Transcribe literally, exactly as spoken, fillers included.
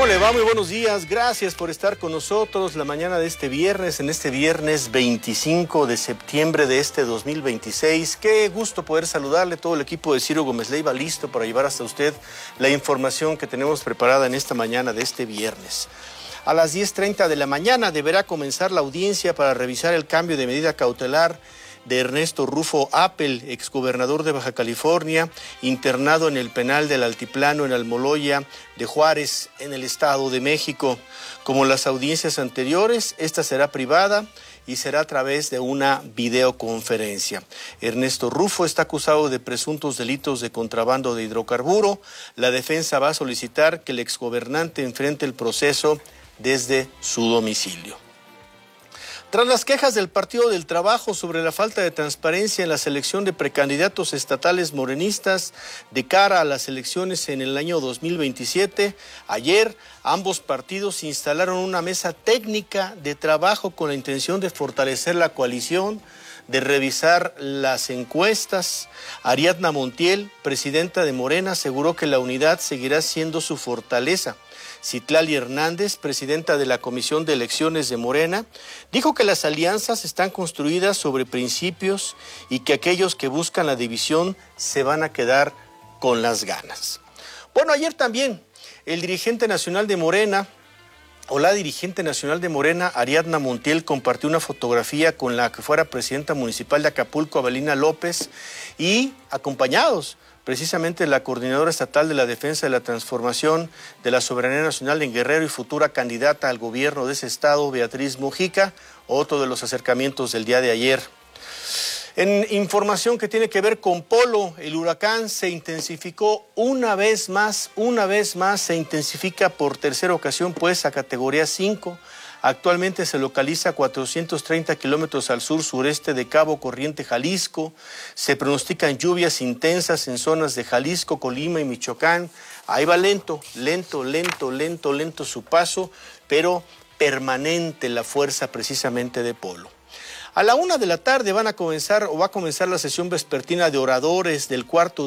¿Cómo le va? Muy buenos días. Gracias por estar con nosotros la mañana de este viernes, en este viernes veinticinco de septiembre de este dos mil veintiséis. Qué gusto poder saludarle, todo el equipo de Ciro Gómez Leiva listo para llevar hasta usted la información que tenemos preparada en esta mañana de este viernes. A las diez treinta de la mañana deberá comenzar la audiencia para revisar el cambio de medida cautelar de Ernesto Rufo Appel, exgobernador de Baja California, internado en el penal del Altiplano en Almoloya de Juárez, en el Estado de México. Como las audiencias anteriores, esta será privada y será a través de una videoconferencia. Ernesto Rufo está acusado de presuntos delitos de contrabando de hidrocarburo. La defensa va a solicitar que el exgobernante enfrente el proceso desde su domicilio. Tras las quejas del Partido del Trabajo sobre la falta de transparencia en la selección de precandidatos estatales morenistas de cara a las elecciones en el año dos mil veintisiete, ayer ambos partidos instalaron una mesa técnica de trabajo con la intención de fortalecer la coalición, de revisar las encuestas. Ariadna Montiel, presidenta de Morena, aseguró que la unidad seguirá siendo su fortaleza. Citlali Hernández, presidenta de la Comisión de Elecciones de Morena, dijo que las alianzas están construidas sobre principios y que aquellos que buscan la división se van a quedar con las ganas. Bueno, ayer también el dirigente nacional de Morena, o la dirigente nacional de Morena, Ariadna Montiel, compartió una fotografía con la que fuera presidenta municipal de Acapulco, Avelina López, y acompañados precisamente la coordinadora estatal de la defensa de la transformación de la soberanía nacional en Guerrero y futura candidata al gobierno de ese estado, Beatriz Mujica, otro de los acercamientos del día de ayer. En información que tiene que ver con Polo, el huracán se intensificó una vez más, una vez más se intensifica por tercera ocasión pues a categoría cinco. Actualmente se localiza a cuatrocientos treinta kilómetros al sur-sureste de Cabo Corriente, Jalisco. Se pronostican lluvias intensas en zonas de Jalisco, Colima y Michoacán. Ahí va lento, lento, lento, lento, lento su paso, pero permanente la fuerza precisamente de Polo. A la una de la tarde van a comenzar o va a comenzar la sesión vespertina de oradores del cuarto